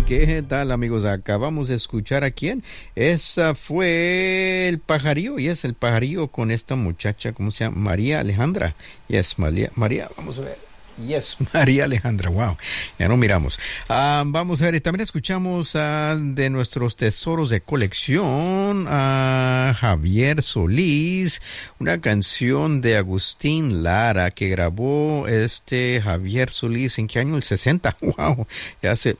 ¿Qué tal, amigos? Acabamos de escuchar a quién. Esa fue el Pajarillo, y es el Pajarillo con esta muchacha, ¿cómo se llama? María Alejandra. Yes, María, vamos a ver. Yes, María Alejandra, wow, ya no miramos. Vamos a ver, y también escuchamos de nuestros tesoros de colección a Javier Solís, una canción de Agustín Lara que grabó Javier Solís, ¿en qué año? El 60, wow, ya hace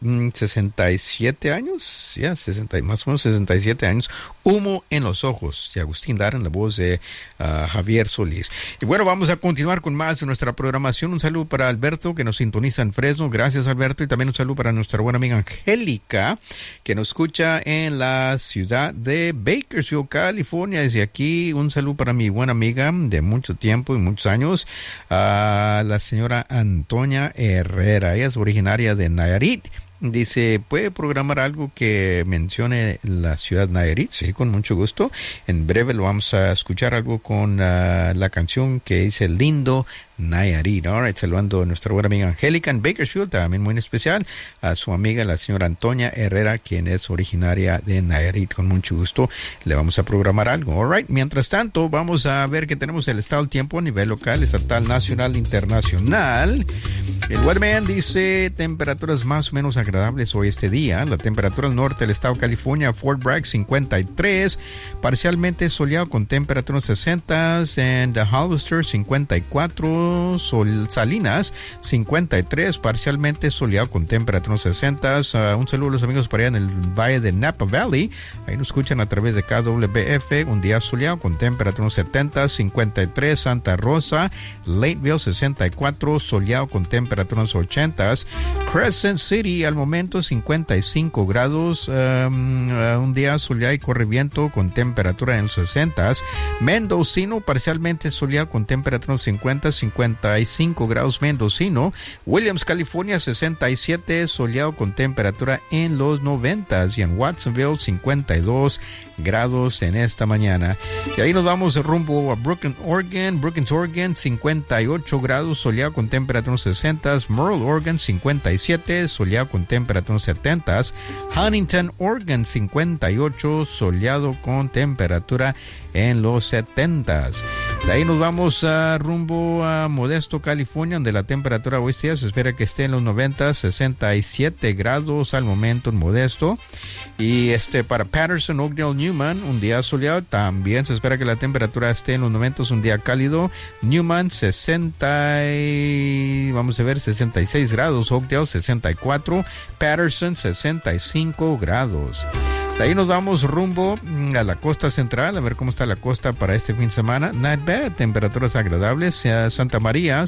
67 años, ya 60, más o menos 67 años. Humo en los ojos, de Agustín Lara en la voz de Javier Solís. Y bueno, vamos a continuar con más de nuestra programación. Un saludo para Alberto, que nos sintoniza en Fresno. Gracias, Alberto. Y también un saludo para nuestra buena amiga Angélica, que nos escucha en la ciudad de Bakersfield, California. Desde aquí, un saludo para mi buena amiga de mucho tiempo y muchos años, la señora Antonia Herrera. Ella es originaria de Nayarit. Dice, ¿puede programar algo que mencione la ciudad Nayarit? Sí, con mucho gusto. En breve lo vamos a escuchar algo con la canción que dice Lindo Nayarit. Alright, saludando a nuestra buena amiga Angélica en Bakersfield, también muy en especial a su amiga la señora Antonia Herrera, quien es originaria de Nayarit. Con mucho gusto le vamos a programar algo. Alright, mientras tanto vamos a ver que tenemos el estado del tiempo a nivel local, estatal, nacional, internacional. El Weatherman dice temperaturas más o menos agradables hoy este día. La temperatura al norte del estado de California, Fort Bragg 53, parcialmente soleado con temperaturas 60, en Hollister 54, Salinas 53, parcialmente soleado con temperaturas 60. Un saludo a los amigos para allá en el valle de Napa Valley. Ahí nos escuchan a través de KWF. Un día soleado con temperaturas 70, 53 Santa Rosa, Lateville 64, soleado con temperaturas 80. Crescent City al momento 55 grados, un día soleado y corre viento con temperatura en los 60. Mendocino parcialmente soleado con temperatura 50, 55 grados Mendocino. Williams, California 67, soleado con temperatura en los 90. Y en Watsonville 52 grados en esta mañana. Y ahí nos vamos rumbo a Brookings, Oregon 58 grados, soleado con temperatura 60. Merle, Oregon 57, soleado con temperatura 70. Huntington, Oregon 58, soleado con temperatura en los 70. De ahí nos vamos rumbo a Modesto, California, donde la temperatura hoy día se espera que esté en los 90, 67 grados al momento en Modesto. Y para Patterson, Oakdale, Newman, un día soleado, también se espera que la temperatura esté en los 90, un día cálido. Newman 66 grados, Oakdale 64, Patterson 65 grados. De ahí nos vamos rumbo a la costa central, a ver cómo está la costa para este fin de semana. Not bad, temperaturas agradables. Santa María,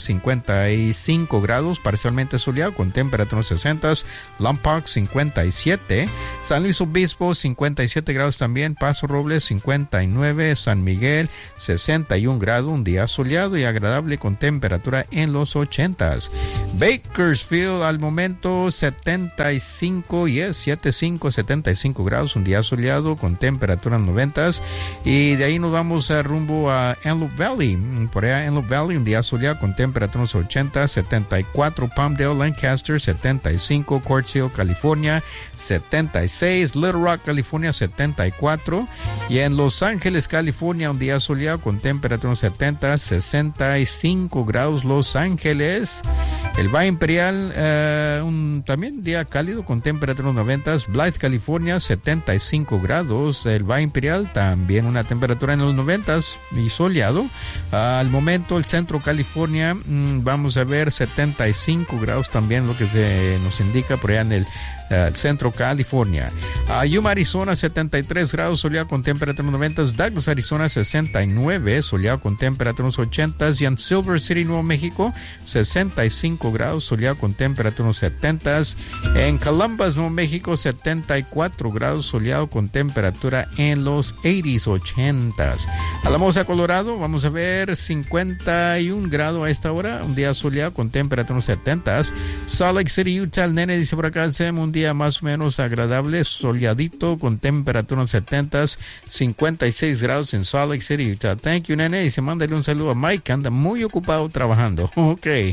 55 grados, parcialmente soleado, con temperatura 60. Lompoc, 57. San Luis Obispo, 57 grados también. Paso Robles, 59. San Miguel, 61 grados, un día soleado y agradable con temperatura en los 80. Bakersfield, al momento, 75 grados, un día soleado con temperatura en 90. Y de ahí nos vamos rumbo a Antelope Valley. Por allá Antelope Valley, un día soleado con temperatura en 80, 74 Palmdale, Lancaster 75, Quartzville, California 76, Little Rock, California 74. Y en Los Ángeles, California, un día soleado con temperatura en 70, 65 grados Los Ángeles. El Valle Imperial, también un día cálido con temperatura en 90. Blythe, California 75 grados. El Valle Imperial también una temperatura en los 90 y soleado. Al momento el Centro California, vamos a ver 75 grados también, lo que se nos indica por allá en el Centro California. Yuma, Arizona 73 grados, soleado con temperatura en los 90. Douglas, Arizona 69, soleado con temperatura en los 80. Y en Silver City, Nuevo México 65 grados, soleado con temperatura en los 70. En Columbus, Nuevo México 74 grados, soleado con temperatura en los 80s. Alamosa, Colorado, vamos a ver 51 grados a esta hora, un día soleado con temperatura en los 70s. Salt Lake City, Utah, el nene dice por acá, un día más o menos agradable, soleadito con temperatura en 70s, 56 grados en Salt Lake City, Utah. Thank you, nene. Y se mándale un saludo a Mike, que anda muy ocupado trabajando. Ok.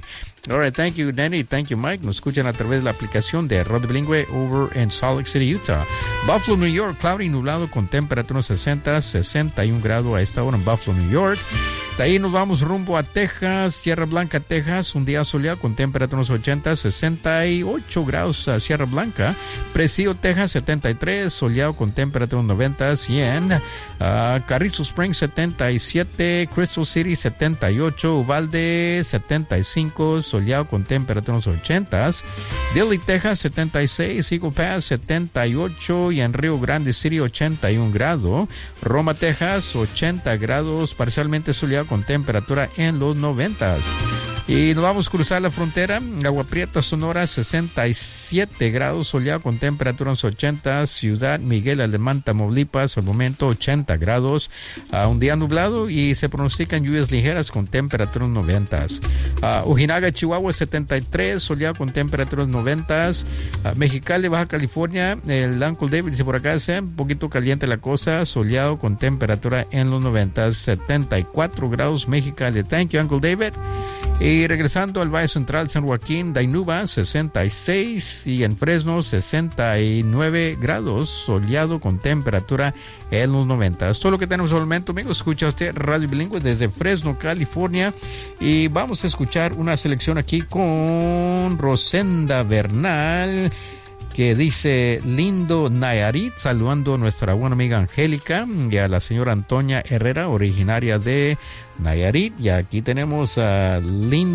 All right, thank you, Danny. Thank you, Mike. Nos escuchan a través de la aplicación de Radio Bilingüe over en Salt Lake City, Utah. Buffalo, New York, claro y nublado con temperatura 61 grados a esta hora en Buffalo, New York. De ahí nos vamos rumbo a Texas, Sierra Blanca, Texas, un día soleado con temperatura 68 grados a Sierra Blanca. Presidio, Texas, 73, soleado con temperatura 90. Y en Carrizo Springs, 77, Crystal City, 78, Uvalde, 75, soleado con temperatura 80. Dilley, Texas, 76, Eagle Pass, 78 y en Rio Grande City, 81 grados. Roma, Texas, 80 grados, parcialmente soleado con temperatura en los 90. Y nos vamos a cruzar la frontera. Agua Prieta, Sonora, 67 grados, soleado con temperatura en los 80. Ciudad Miguel Alemán, Tamaulipas, al momento 80 grados. Un día nublado y se pronostican lluvias ligeras con temperatura en los 90. Ojinaga, Chihuahua, 73, soleado con temperatura en los 90. Mexicali, Baja California, el Uncle David dice por acá, un poquito caliente la cosa, soleado con temperatura en los 90. 74 grados, Mexicali. Thank you, Uncle David. Y regresando al Valle Central, San Joaquín, Dainuba, 66 y en Fresno, 69 grados, soleado con temperatura en los 90. Es todo lo que tenemos al momento, amigos. Escucha usted Radio Bilingüe desde Fresno, California. Y vamos a escuchar una selección aquí con Rosenda Bernal, que dice lindo Nayarit, saludando a nuestra buena amiga Angélica y a la señora Antonia Herrera, originaria de Nayarit. Y aquí tenemos a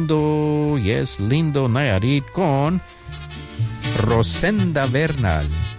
lindo Nayarit con Rosenda Bernal.